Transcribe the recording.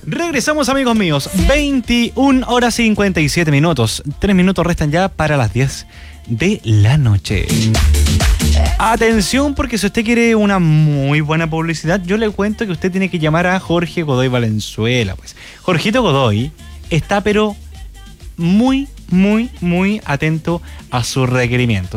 Regresamos, amigos míos. 21 horas 57 minutos. 3 minutos restan ya para las 10 de la noche. Atención, porque si usted quiere una muy buena publicidad, yo le cuento que usted tiene que llamar a Jorge Godoy Valenzuela. Pues Jorgito Godoy está pero muy atento a sus requerimientos.